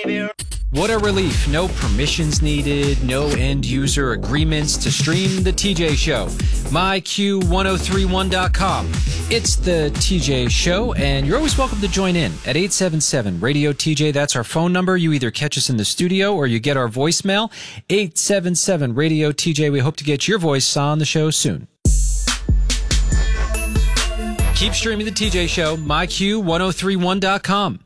What a relief. No permissions needed, no end-user agreements to stream The TJ Show. MyQ1031.com. It's The TJ Show, and you're always welcome to join in at 877-RADIO-TJ. That's our phone number. You either catch us in the studio or you get our voicemail, 877-RADIO-TJ. We hope to get your voice on the show soon. Keep streaming The TJ Show, MyQ1031.com.